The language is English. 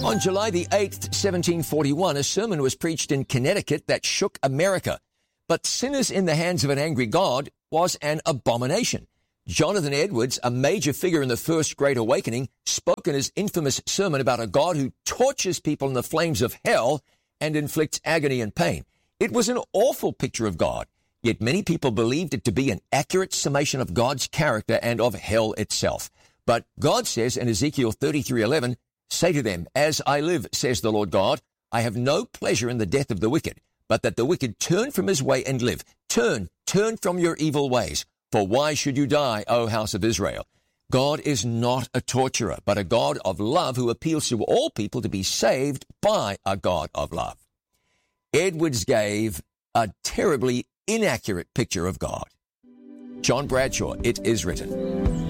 On July the 8th, 1741, a sermon was preached in Connecticut that shook America. But sinners in the hands of an angry God was an abomination. Jonathan Edwards, a major figure in the First Great Awakening, spoke in his infamous sermon about a God who tortures people in the flames of hell and inflicts agony and pain. It was an awful picture of God, yet many people believed it to be an accurate summation of God's character and of hell itself. But God says in Ezekiel 33:11, "Say to them, as I live, says the Lord God, I have no pleasure in the death of the wicked, but that the wicked turn from his way and live. Turn from your evil ways. For why should you die, O house of Israel?" God is not a torturer, but a God of love who appeals to all people to be saved by a God of love. Edwards gave a terribly inaccurate picture of God. John Bradshaw, It Is Written.